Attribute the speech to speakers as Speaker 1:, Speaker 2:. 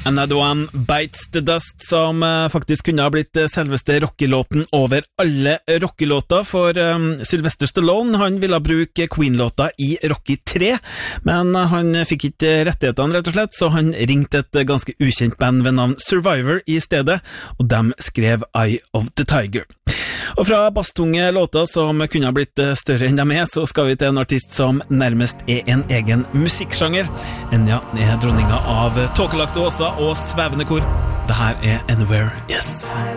Speaker 1: Another One Bites the Dust, som faktisk kunne ha blitt selveste rockelåten over alle rockelåter, for Sylvester Stallone, han ville bruke Queen-låta i Rocky 3, men han fikk ikke rettighetene rett og slett, så han ringte et ganske ukjent band ved navn Survivor i stedet, og de skrev Eye of the Tiger. Og fra basstunge låter som kunne ha blitt større enn de så skal vi til en artist som nærmest en egen musikksjanger. Enya dronninga av tåkelagte åser og svevende kor. Det her Anywhere Is.